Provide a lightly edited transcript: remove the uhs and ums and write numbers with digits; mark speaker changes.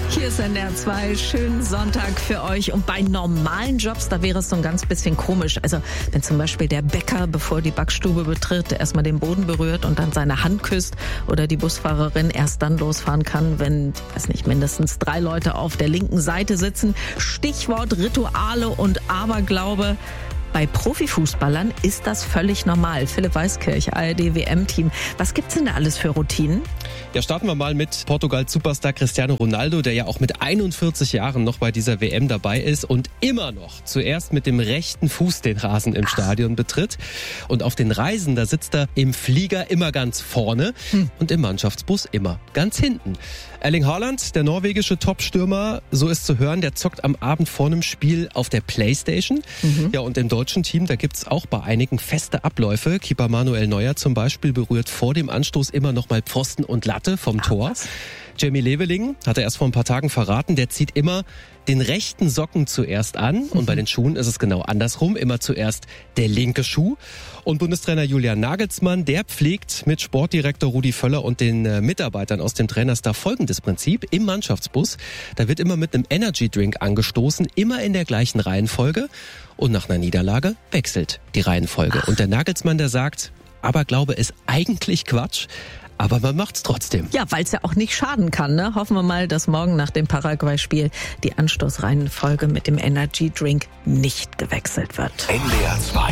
Speaker 1: Hier ist NDR 2, schönen Sonntag für euch. Und bei normalen Jobs, da wäre es so ein ganz bisschen komisch. Also wenn zum Beispiel der Bäcker, bevor die Backstube betritt, erstmal den Boden berührt und dann seine Hand küsst, oder die Busfahrerin erst dann losfahren kann, wenn, mindestens 3 Leute auf der linken Seite sitzen. Stichwort Rituale und Aberglaube. Bei Profifußballern ist das völlig normal. Philipp Weiskirch, ARD-WM-Team. Was gibt's denn da alles für Routinen?
Speaker 2: Ja, starten wir mal mit Portugal-Superstar Cristiano Ronaldo, der ja auch mit 41 Jahren noch bei dieser WM dabei ist und immer noch zuerst mit dem rechten Fuß den Rasen im Stadion betritt. Und auf den Reisen, da sitzt er im Flieger immer ganz vorne und im Mannschaftsbus immer ganz hinten. Erling Haaland, der norwegische Top-Stürmer, so ist zu hören, der zockt am Abend vor einem Spiel auf der Playstation. Ja, und im deutschen Team, da gibt's auch bei einigen feste Abläufe. Keeper Manuel Neuer zum Beispiel berührt vor dem Anstoß immer noch mal Pfosten und Latte vom Tor. Jamie Leveling, hat er erst vor ein paar Tagen verraten, der zieht immer den rechten Socken zuerst an. Und bei den Schuhen ist es genau andersrum. Immer zuerst der linke Schuh. Und Bundestrainer Julian Nagelsmann, der pflegt mit Sportdirektor Rudi Völler und den Mitarbeitern aus dem Trainerstab folgendes Prinzip. Im Mannschaftsbus, da wird immer mit einem Energy-Drink angestoßen, immer in der gleichen Reihenfolge. Und nach einer Niederlage wechselt die Reihenfolge. Und der Nagelsmann, der sagt, Aberglaube ist eigentlich Quatsch. Aber man macht's trotzdem.
Speaker 1: Ja, weil es ja auch nicht schaden kann, ne? Hoffen wir mal, dass morgen nach dem Paraguay-Spiel die Anstoßreihenfolge mit dem Energy Drink nicht gewechselt wird.
Speaker 3: NDR 2